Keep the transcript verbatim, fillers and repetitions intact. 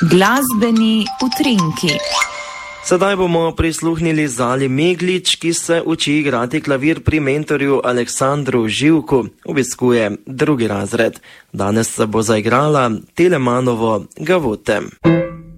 Glasbeni utrinki. Sedaj bomo prisluhnili Zali Meglič, ki se uči igrati klavir pri mentorju Aleksandru Živku. Obiskuje drugi razred. Danes se bo zaigrala Telemanovo Gavote.